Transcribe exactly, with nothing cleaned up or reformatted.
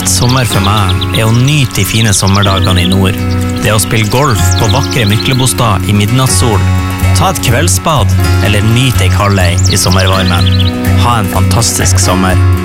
Sommer for meg er å nyte de fine sommerdagene i nord. Det er å spille golf på vakre Myklebostad i midnattssol. Ta et kveldsbad eller nyte ei kaldei i sommervarmen. Ha en fantastisk sommer.